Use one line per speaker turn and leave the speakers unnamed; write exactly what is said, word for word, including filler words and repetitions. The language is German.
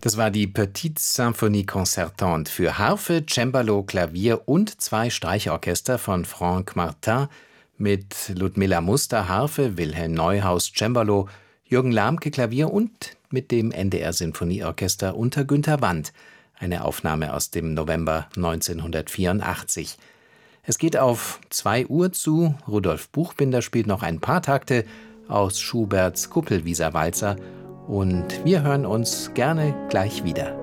Das war die Petite Symphonie Concertante für Harfe, Cembalo, Klavier und zwei Streichorchester von Franck Martin mit Ludmilla Muster Harfe, Wilhelm Neuhaus Cembalo, Jürgen Lamke Klavier und mit dem N D R-Sinfonieorchester unter Günter Wandt, eine Aufnahme aus dem November neunzehnhundertvierundachtzig. Es geht auf zwei Uhr zu, Rudolf Buchbinder spielt noch ein paar Takte aus Schuberts Kuppelwieser-Walzer und wir hören uns gerne gleich wieder.